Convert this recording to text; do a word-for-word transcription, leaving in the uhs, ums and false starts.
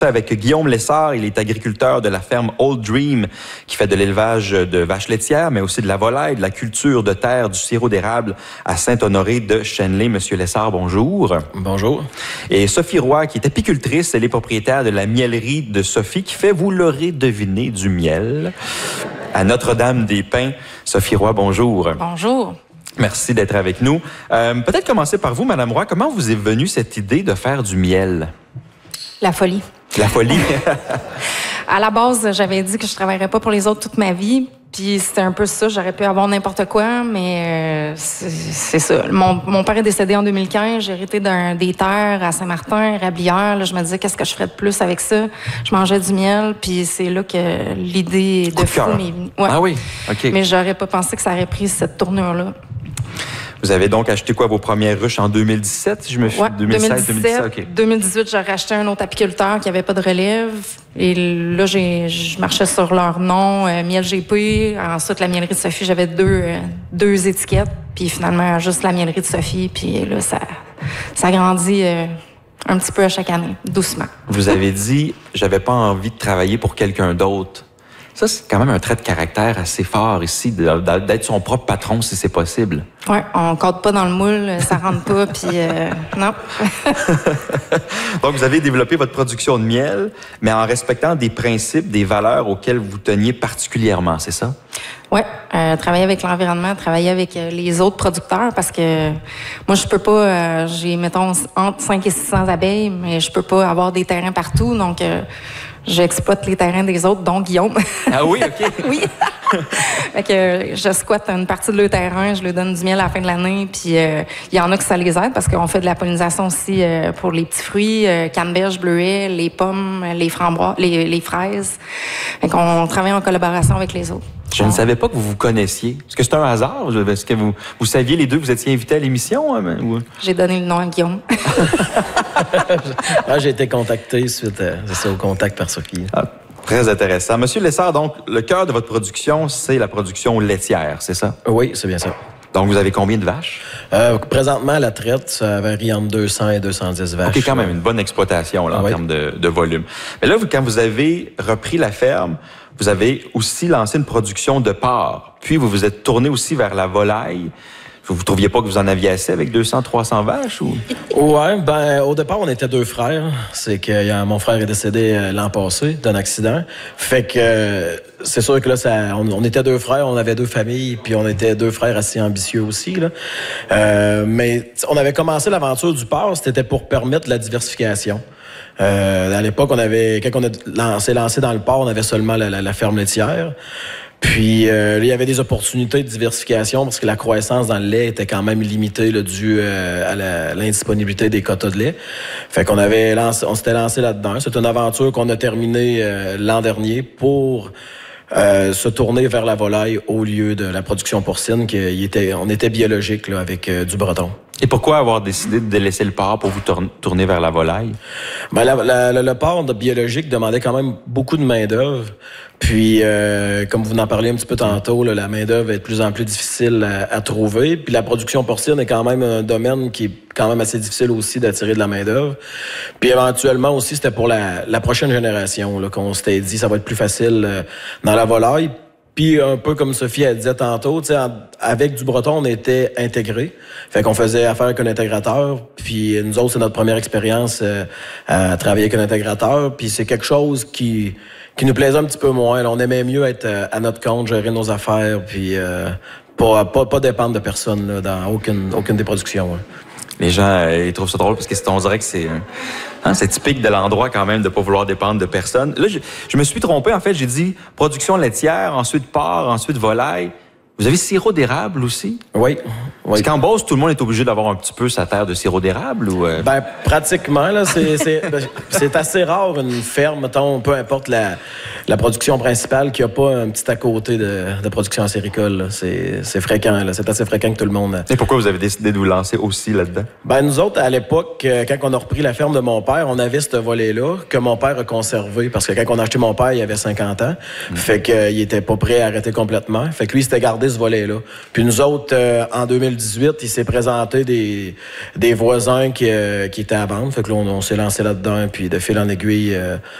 Avec Guillaume Lessard, il est agriculteur de la ferme Old Dream qui fait de l'élevage de vaches laitières, mais aussi de la volaille, de la culture de terre, du sirop d'érable à Saint-Honoré de Chenley. Monsieur Lessard, bonjour. Bonjour. Et Sophie Roy, qui est apicultrice, elle est propriétaire de la miellerie de Sophie qui fait, vous l'aurez deviné, du miel à Notre-Dame-des-Pins. Sophie Roy, bonjour. Bonjour. Merci d'être avec nous. Euh, peut-être commencer par vous, Madame Roy. Comment vous est venue cette idée de faire du miel? La folie. La folie. À la base, j'avais dit que je travaillerais pas pour les autres toute ma vie. Puis c'était un peu ça. J'aurais pu avoir n'importe quoi, mais euh, c'est ça. Mon, mon père est décédé en deux mille quinze. J'ai hérité d'un, des terres à Saint-Martin, érablière. Là, je me disais, qu'est-ce que je ferais de plus avec ça? Je mangeais du miel, puis c'est là que l'idée de fou m'est venue. Ouais. Ah oui? OK. Mais j'aurais pas pensé que ça aurait pris cette tournure-là. Vous avez donc acheté quoi, vos premières ruches en deux mille dix-sept, si je me suis... Ouais, deux mille seize, deux mille dix-sept, okay. deux mille dix-huit, j'ai racheté un autre apiculteur qui avait pas de relève. Et là, j'ai, je marchais sur leur nom, euh, Miel G P. Ensuite, la Miellerie de Sophie, j'avais deux, euh, deux étiquettes. Puis finalement, juste la Miellerie de Sophie. Puis là, ça, ça grandit euh, un petit peu à chaque année, doucement. Vous avez dit, j'avais pas envie de travailler pour quelqu'un d'autre. Ça, c'est quand même un trait de caractère assez fort ici, d'être son propre patron si c'est possible. Oui, on ne code pas dans le moule, ça rentre pas, puis euh, non. Donc, vous avez développé votre production de miel, mais en respectant des principes, des valeurs auxquelles vous teniez particulièrement, c'est ça? Oui, euh, travailler avec l'environnement, travailler avec euh, les autres producteurs, parce que moi, je peux pas, euh, j'ai, mettons, entre cinq et six cents abeilles, mais je peux pas avoir des terrains partout, donc... Euh, j'exploite les terrains des autres, dont Guillaume. Ah oui, OK. Oui. Fait que je squatte une partie de leur terrain, je leur donne du miel à la fin de l'année, puis il euh, y en a que ça les aide parce qu'on fait de la pollinisation aussi euh, pour les petits fruits, euh, canneberge, bleuets, les pommes, les framboises, les, les fraises. Fait qu'on travaille en collaboration avec les autres. Je ne savais pas que vous vous connaissiez. Est-ce que c'est un hasard? Est-ce que vous, vous saviez les deux que vous étiez invités à l'émission? Hein, ou... J'ai donné le nom à Guillaume. ah, j'ai été contacté suite à, c'est ça, au contact par Sophie. Ah, très intéressant. Monsieur Lessard, donc, le cœur de votre production, c'est la production laitière, c'est ça? Oui, c'est bien ça. Donc, vous avez combien de vaches? Euh, présentement, la traite, ça varie entre deux cents et deux cent dix vaches. OK, quand même, une bonne exploitation là, en oui. termes de, de volume. Mais là, vous, quand vous avez repris la ferme, vous avez aussi lancé une production de porc. Puis, vous vous êtes tourné aussi vers la volaille. Vous ne trouviez pas que vous en aviez assez avec deux cents, trois cents vaches? Ou... Ouais, ben, au départ, on était deux frères. C'est que y a, mon frère est décédé euh, l'an passé d'un accident. Fait que euh, c'est sûr que là, ça, on, on était deux frères, on avait deux familles, puis on était deux frères assez ambitieux aussi, là. Euh, mais on avait commencé l'aventure du porc, c'était pour permettre la diversification. Euh, à l'époque, on avait, quand on a lancé, lancé dans le porc, on avait seulement la, la, la ferme laitière. Puis, euh, il y avait des opportunités de diversification parce que la croissance dans le lait était quand même limitée là, due euh, à la, l'indisponibilité des quotas de lait. Fait qu'on avait lancé, on s'était lancé là-dedans. C'est une aventure qu'on a terminée euh, l'an dernier pour euh, se tourner vers la volaille au lieu de la production porcine. Qui était, on était biologique là, avec euh, du breton. Et pourquoi avoir décidé de laisser le porc pour vous tourner vers la volaille? Ben, la, la, le, le porc biologique demandait quand même beaucoup de main-d'œuvre. Puis, euh, comme vous en parliez un petit peu tantôt, là, la main-d'œuvre est de plus en plus difficile à, à trouver. Puis la production porcine est quand même un domaine qui est quand même assez difficile aussi d'attirer de la main-d'œuvre. Puis éventuellement aussi, c'était pour la, la prochaine génération là, qu'on s'était dit ça va être plus facile euh, dans la volaille. Puis un peu comme Sophie elle disait tantôt, avec du breton, on était intégrés. Fait qu'on faisait affaire avec un intégrateur. Puis nous autres, c'est notre première expérience euh, à travailler avec un intégrateur. Puis c'est quelque chose qui qui nous plaisait un petit peu moins. Là, on aimait mieux être euh, à notre compte, gérer nos affaires, puis euh, pas, pas, pas dépendre de personne là, dans aucune, aucune des productions. Hein. Les gens, euh, ils trouvent ça drôle parce que c'est, on dirait que c'est, hein, c'est typique de l'endroit quand même de pas vouloir dépendre de personne. Là, je, je me suis trompé, en fait. J'ai dit production laitière, ensuite porc, ensuite volaille. Vous avez sirop d'érable aussi? Oui. Oui. Est-ce qu'en Beauce, tout le monde est obligé d'avoir un petit peu sa terre de sirop d'érable? Ou euh... Ben, pratiquement, là. C'est, c'est, c'est assez rare une ferme, mettons, peu importe la, la production principale, qui n'a pas un petit à côté de, de production acéricole. Là. C'est, c'est fréquent, là. C'est assez fréquent que tout le monde... Et pourquoi vous avez décidé de vous lancer aussi là-dedans? Ben, nous autres, à l'époque, quand on a repris la ferme de mon père, on avait ce volet-là que mon père a conservé. Parce que quand on a acheté mon père, il avait cinquante ans. Mmh. Fait qu'il était pas prêt à arrêter complètement. Fait que lui, il s'était gardé ce volet-là. Puis nous autres, euh, en deux mille dix-huit, il s'est présenté des, des voisins qui, euh, qui étaient à vendre. Fait que là, on, on s'est lancé là-dedans. Puis de fil en aiguille, euh,